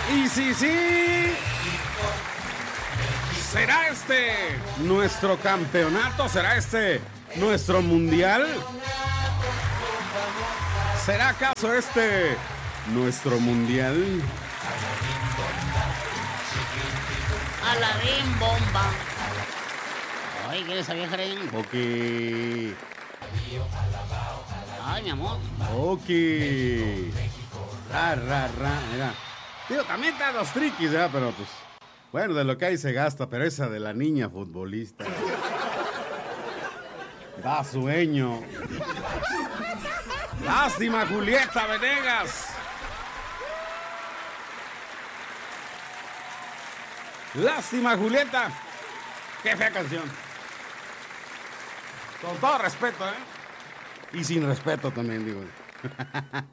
Y sí, ¿será este nuestro campeonato? ¿Será este nuestro mundial? ¿Será acaso este nuestro mundial? Aladín bomba. Ay, ¿qué es esa vieja ahí? Ok. Ay, mi amor. Ok. Mira. Digo, también están los triquis, ¿verdad? Pero pues, bueno, de lo que hay se gasta, pero esa de la niña futbolista. Da sueño. Lástima, Julieta Venegas. Lástima, Julieta. Qué fea canción. Con todo respeto, ¿eh? Y sin respeto también, digo.